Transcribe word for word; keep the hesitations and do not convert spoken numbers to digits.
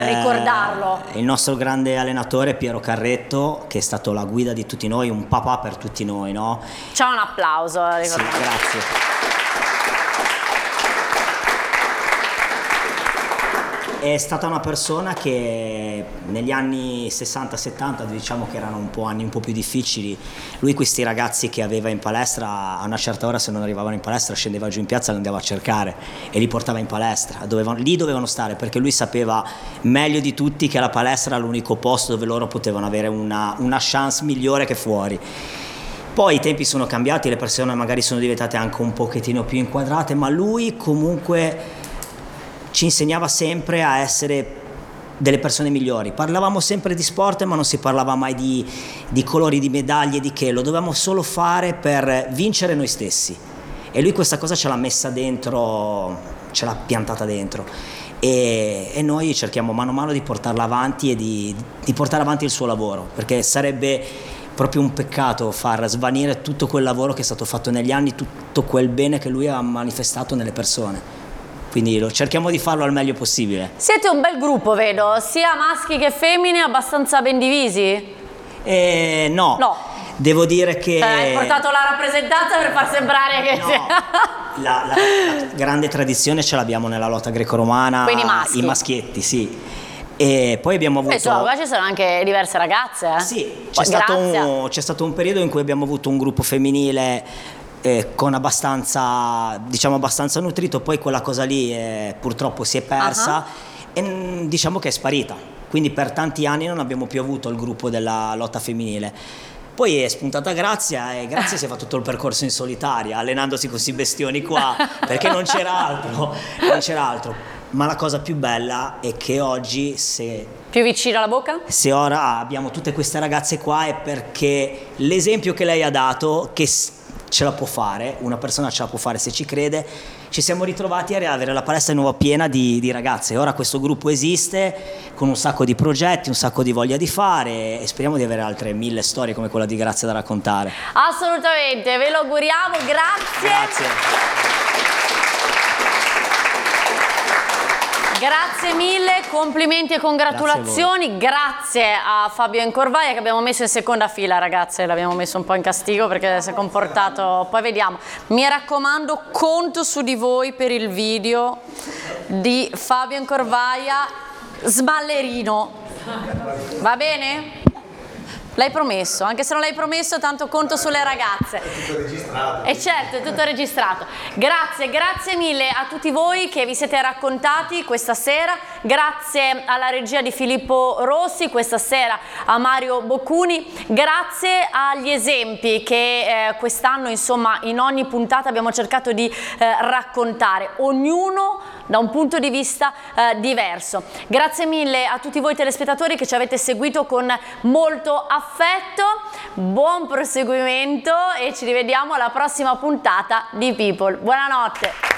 ricordarlo. Eh, il nostro grande allenatore Piero Carretto, che è stato la guida di tutti noi, un papà per tutti noi, no? C'è un applauso. Sì, grazie. È stata una persona che negli anni sessanta settanta, diciamo che erano un po' anni un po' più difficili, lui questi ragazzi che aveva in palestra, a una certa ora se non arrivavano in palestra scendeva giù in piazza e li andava a cercare e li portava in palestra, dovevano, lì dovevano stare, perché lui sapeva meglio di tutti che la palestra era l'unico posto dove loro potevano avere una, una chance migliore che fuori. Poi i tempi sono cambiati, le persone magari sono diventate anche un pochettino più inquadrate, ma lui comunque ci insegnava sempre a essere delle persone migliori. Parlavamo sempre di sport, ma non si parlava mai di, di colori, di medaglie, di che. Lo dovevamo solo fare per vincere noi stessi. E lui questa cosa ce l'ha messa dentro, ce l'ha piantata dentro. E, e noi cerchiamo mano a mano di portarla avanti e di, di portare avanti il suo lavoro, perché sarebbe proprio un peccato far svanire tutto quel lavoro che è stato fatto negli anni, tutto quel bene che lui ha manifestato nelle persone. Quindi lo cerchiamo di farlo al meglio possibile. Siete un bel gruppo, vedo, sia maschi che femmine, abbastanza ben divisi? Eh, no. No. Devo dire che... Cioè, hai portato la rappresentanza per far sembrare che... No. la, la, la grande tradizione ce l'abbiamo nella lotta greco-romana. Quindi maschi. I maschietti, sì. E poi abbiamo avuto... Insomma, qua ci sono anche diverse ragazze, eh? Sì, c'è stato, un, c'è stato un periodo in cui abbiamo avuto un gruppo femminile eh, con abbastanza, diciamo abbastanza nutrito, poi quella cosa lì eh, purtroppo si è persa uh-huh. e diciamo che è sparita. Quindi per tanti anni non abbiamo più avuto il gruppo della lotta femminile. Poi è spuntata Grazia e Grazia si è fatto tutto il percorso in solitaria, allenandosi con questi bestioni qua, perché non c'era altro, non c'era altro. Ma la cosa più bella è che oggi, se... Più vicino alla bocca? Se ora abbiamo tutte queste ragazze qua è perché l'esempio che lei ha dato, che ce la può fare, una persona ce la può fare se ci crede, ci siamo ritrovati a avere la palestra nuova piena di, di ragazze. Ora questo gruppo esiste con un sacco di progetti, un sacco di voglia di fare e speriamo di avere altre mille storie come quella di Grazia da raccontare. Assolutamente, ve lo auguriamo, grazie. Grazie. Grazie mille, complimenti e congratulazioni, grazie a, grazie a Fabio Incorvaia che abbiamo messo in seconda fila, ragazze, l'abbiamo messo un po' in castigo perché si è comportato, poi vediamo. Mi raccomando, conto su di voi per il video di Fabio Incorvaia sballerino, va bene? L'hai promesso, anche se non l'hai promesso, tanto conto sulle ragazze. È tutto registrato. E certo, è tutto registrato. Grazie, grazie mille a tutti voi che vi siete raccontati questa sera. Grazie alla regia di Filippo Rossi, questa sera a Mario Boccuni. Grazie agli esempi che eh, quest'anno, insomma, in ogni puntata abbiamo cercato di eh, raccontare. Ognuno da un punto di vista eh, diverso. Grazie mille a tutti voi telespettatori che ci avete seguito con molto affetto, buon proseguimento e ci rivediamo alla prossima puntata di People. Buonanotte!